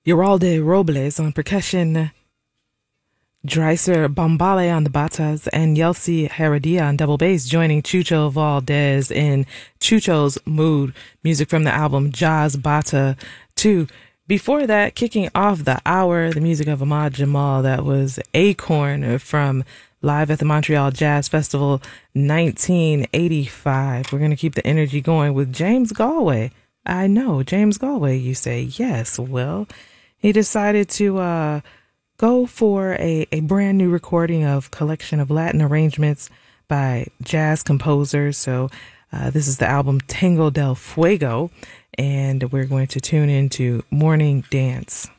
Yeralde Robles on percussion, Dreiser Bombale on the batas, and Yelsi Heredia on double bass, joining Chucho Valdez in Chucho's Mood, music from the album Jazz Bata 2. Before that, kicking off the hour, the music of Ahmad Jamal, that was Acorn from Live at the Montreal Jazz Festival 1985. We're going to keep the energy going with James Galway. I know, James Galway, you say. Yes, well, he decided to go for a brand new recording of collection of Latin arrangements by jazz composers. So this is the album Tango del Fuego, and we're going to tune into Morning Dance.